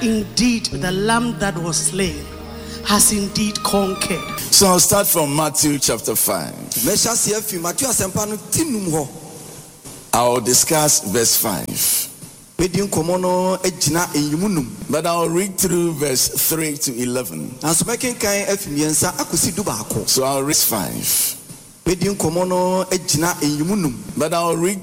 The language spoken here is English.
indeed the lamb that was slain has indeed conquered. So I'll start from Matthew chapter 5. I'll discuss verse 5. But I'll read through verse 3 to 11. So I'll read 5. But I'll read